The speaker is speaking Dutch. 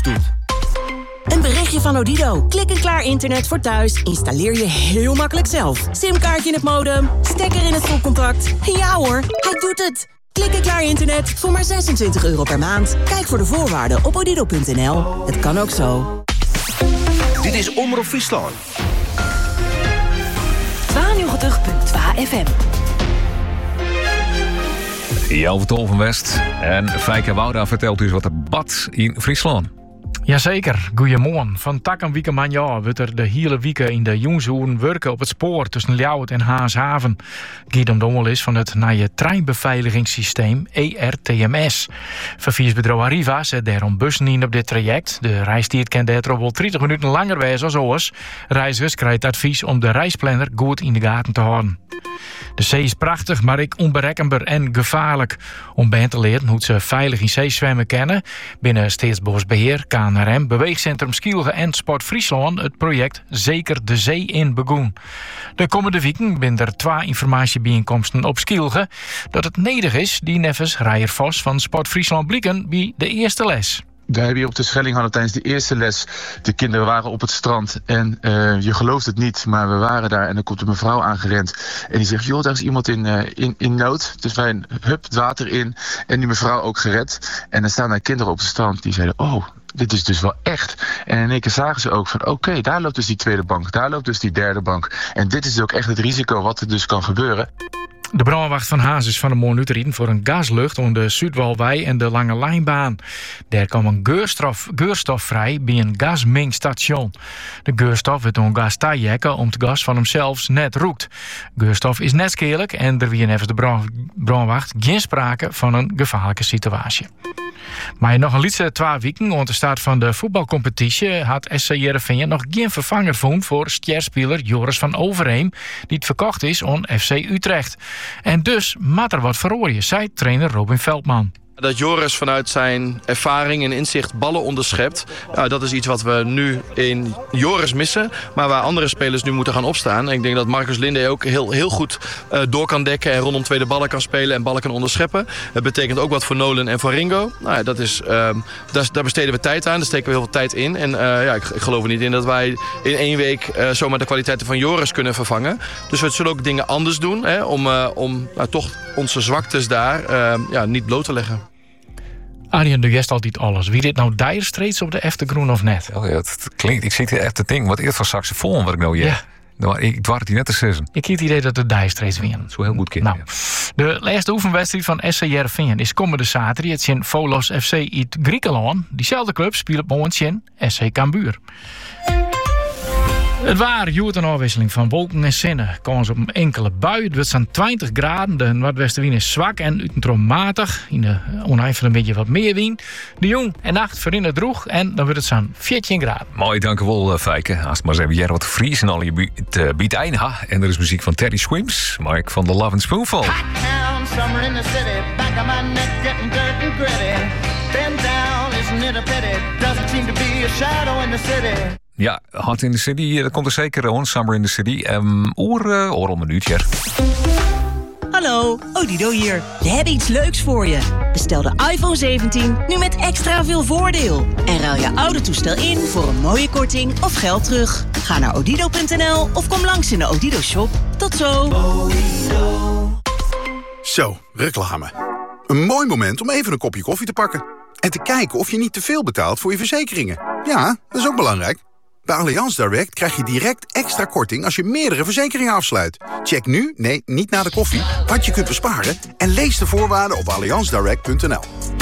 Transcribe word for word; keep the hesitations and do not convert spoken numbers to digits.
doet. Een berichtje van Odido. Klik en klaar internet voor thuis. Installeer je heel makkelijk zelf. Simkaartje in het modem. Stekker in het stopcontact. Ja hoor, hij doet het. Klik en klaar internet voor maar zesentwintig euro per maand. Kijk voor de voorwaarden op odido punt n l. Het kan ook zo. Dit is Omroep Friesland. tweeënnegentig komma twee F M. Jelve Tol van West en Fijke Wouda vertelt u wat er bad in Friesland. Jazeker, goeiemorgen. Van tak een week man ja, wordt er de hele week in de jongzoen werken op het spoor tussen Ljouwert en Haashaven. Giet om de omwel is van het nieuwe treinbeveiligingssysteem E R T M S. Verkeersbedrijf Arriva zet daarom bussen in op dit traject. De reistijd kan daardoor wel dertig minuten langer wezen als oors. Reizigers krijgen advies om de reisplanner goed in de gaten te houden. De zee is prachtig, maar ik onberekenbaar en gevaarlijk. Om bij te leren hoe ze veilig in zee zwemmen kennen, binnen Staatsbosbeheer, K N R M, Beweegcentrum Skielge en Sport Friesland het project Zeker de Zee in begoen. De komende weken zijn er twee informatiebijeenkomsten op Skielge. Dat het nedig is, die nevens Rijer Vos van Sport Friesland blikken bij de eerste les. We hebben hier op de Schelling hadden tijdens de eerste les. De kinderen waren op het strand en uh, je gelooft het niet, maar we waren daar en dan komt een mevrouw aangerend. En die zegt, joh, daar is iemand in, uh, in, in nood. Dus wij hup het water in en die mevrouw ook gered. En dan staan daar kinderen op het strand die zeiden, oh, dit is dus wel echt. En in één keer zagen ze ook van, oké, okay, daar loopt dus die tweede bank, daar loopt dus die derde bank. En dit is ook echt het risico wat er dus kan gebeuren. De brandwacht van Haas is van de morgen uitgereden voor een gaslucht om de Zuidwalwei en de Lange Lijnbaan. Daar kwam een geurstof, geurstof vrij bij een gasmengstation. De geurstof werd door een gas taaiekken om het gas van hemzelf net roekt. Geurstof is net skelijk en er wie nevens de brand, brandwacht geen sprake van een gevaarlijke situatie. Maar nog een lietse twee weken, want de start van de voetbalcompetitie had S C Heerenveen nog geen vervanger gevonden voor sterrspeler Joris van Overheem, die het verkocht is aan F C Utrecht. En dus moet er wat verrooien, zei trainer Robin Veldman. Dat Joris vanuit zijn ervaring en inzicht ballen onderschept. Nou, dat is iets wat we nu in Joris missen. Maar waar andere spelers nu moeten gaan opstaan. En ik denk dat Marcus Linde ook heel, heel goed uh, door kan dekken. En rondom tweede ballen kan spelen en ballen kan onderscheppen. Dat betekent ook wat voor Nolan en voor Ringo. Nou, ja, dat is, uh, daar, daar besteden we tijd aan. Daar steken we heel veel tijd in. En uh, ja, ik, ik geloof er niet in dat wij in één week uh, zomaar de kwaliteiten van Joris kunnen vervangen. Dus we zullen ook dingen anders doen. Hè, om uh, om uh, toch onze zwaktes daar uh, ja, niet bloot te leggen. Arjen, doe jij altijd alles. Wie dit nou Dire Straits op de Eftergroen of net? Oh ja, het klinkt, ik zit hier echt te denken, wat eerst van saxofoon wat ik nou hier. Ja. Ik dwar het hier net te zeggen. Ik heb het idee dat de Dire Straits winnen. Zo heel goed kind. Nou, ja. De laatste oefenwedstrijd van S C Heerenveen is komende zaterdag. Het is Volos F C uit Griekenland. Diezelfde club speelt momenteel S C Cambuur. Het waar, joert een afwisseling van wolken en zinnen. Kans op een enkele bui. Het wordt zo'n twintig graden. De noordwestenwind is zwak en uitentromatig. In de oneifel een beetje wat meer wind. De jong en nacht verinnerd droeg. En dan wordt het zo'n veertien graden. Mooi, dank u wel, Fijke. Als het maar eens even jij wat vries en al je het biedt eind. En er is muziek van Terry Swims. Mark van The Love and Spoonful. Hot town, summer in the city. Back of my neck getting dirt and gritty. Bend down, isn't it a pity? Doesn't seem to be a shadow in the city. Ja, Hot in the City, dat komt er zeker on. Summer in the City. Um, oor, uh, oor om een uurtje. Hallo, Odido hier. We hebben iets leuks voor je. Bestel de iPhone zeventien nu met extra veel voordeel. En ruil je oude toestel in voor een mooie korting of geld terug. Ga naar odido punt n l of kom langs in de Odido shop. Tot zo. Odido. Zo, reclame. Een mooi moment om even een kopje koffie te pakken. En te kijken of je niet te veel betaalt voor je verzekeringen. Ja, dat is ook belangrijk. Bij Allianz Direct krijg je direct extra korting als je meerdere verzekeringen afsluit. Check nu, nee, niet na de koffie, wat je kunt besparen en lees de voorwaarden op allianz direct punt n l.